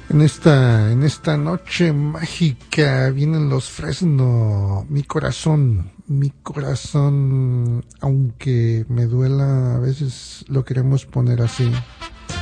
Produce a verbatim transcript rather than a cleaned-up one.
En esta, en esta noche mágica vienen los Fresno, mi corazón, mi corazón, aunque me duela, a veces lo queremos poner así.